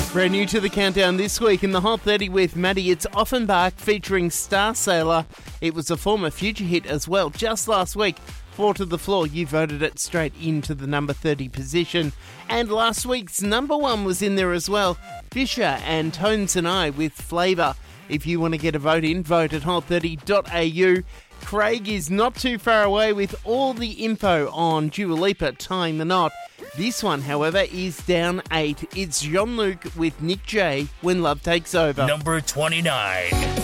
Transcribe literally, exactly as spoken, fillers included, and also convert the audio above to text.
Brand new to the countdown this week in the Hot thirty with Maddie, it's Offenbach featuring Star Sailor. It was a former Future hit as well just last week. Four to the floor, you voted it straight into the number thirty position. And last week's number one was in there as well. Fisher and Tones and I with Flavour. If you want to get a vote in, vote at hot thirty dot a u. Craig is not too far away with all the info on Dua Lipa tying the knot. This one, however, is down eight. It's Jean-Luc with Nick J, When Love Takes Over. Number twenty-nine.